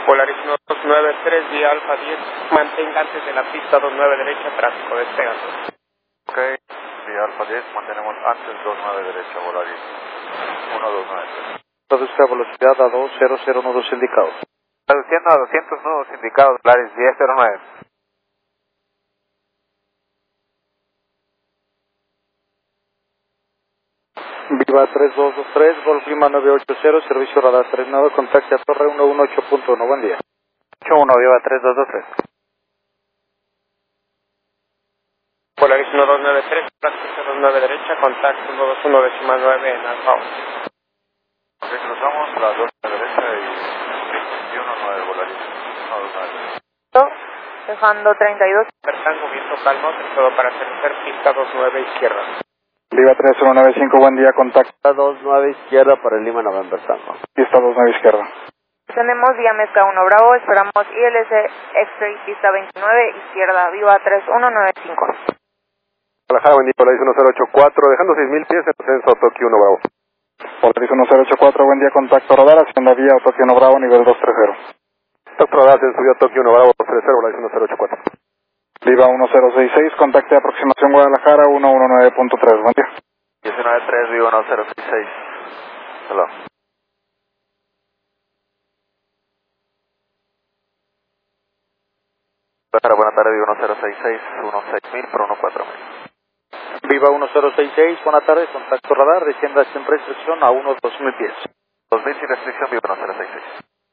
Polaris 293, vía Alfa 10, mantenga antes de la pista 29 derecha, tráfico despegando. Ok, vía Alfa 10, mantenemos antes 29 derecha, Polaris 1293. Reduzca velocidad a 200 nudos indicados. Reduciendo a 200 nudos indicados, Polaris 1009. Viva 3223, Golf Lima 980, servicio radar 39, contacte a torre 118.1, buen día. 81, Viva 3223. Polaris 1293, tráfico 29 derecha, contacto 121.9 en Alfa 11. Ok, cruzamos la 2 de derecha y 219, Polaris 1293. Dejando 32. Bertango, viento calmo, todo para tercer, pista 29 izquierda. Viva 3195, buen día, contacta 29 izquierda para el Lima November Tango. pista 29 izquierda. Tenemos vía Mezca 1 Bravo, esperamos ILS X-Ray, pista 29 izquierda, Viva 3195. Guadalajara, buen día, Polaris 1084, dejando 6000 pies en ascenso a Tokio 1 Bravo. Polaris 1084, buen día, contacto radar, hacienda vía Tokio 1 Bravo, nivel 230. Tokio Radar, se subió a Tokio 1 Bravo 230, Polaris 1084. Viva 1066, contacte aproximación Guadalajara 119.3, buen día. 193, Viva 1066. Hello. Guadalajara, buena tarde, Viva 1066, 16000 por 14000. Viva 1066, buena tarde, contacto radar, descienda sin restricción a 12000 pies. 2000 sin restricción, Viva 1066.